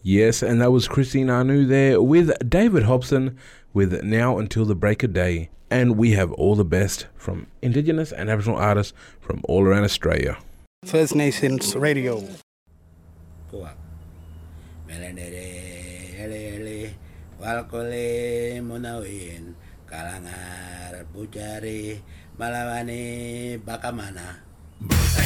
Yes, and that was Christine Anu there with David Hobson with Now Until the Break of Day. And we have all the best from Indigenous and Aboriginal artists from all around Australia. First Nations Radio. Walkole Monawin Kalangar Bujari Malawani Bakamana